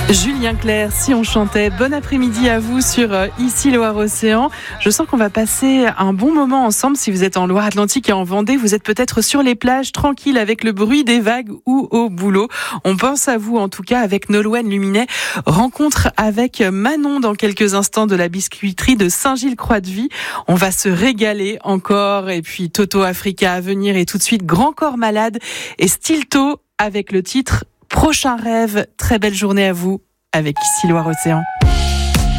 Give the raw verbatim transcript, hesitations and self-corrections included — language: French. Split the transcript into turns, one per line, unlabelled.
Julien Clerc, si on chantait. Bon après-midi à vous sur euh, Ici Loire-Océan. Je sens qu'on va passer un bon moment ensemble. Si vous êtes en Loire-Atlantique et en Vendée, vous êtes peut-être sur les plages, tranquille avec le bruit des vagues ou au boulot. On pense à vous en tout cas avec Nolwenn Luminet. Rencontre avec Manon dans quelques instants de la biscuiterie de Saint-Gilles-Croix-de-Vie. On va se régaler encore. Et puis Toto Africa à venir et tout de suite Grand Corps Malade et Stilto avec le titre Prochain rêve. Très belle journée à vous avec Ici Loire-Océan.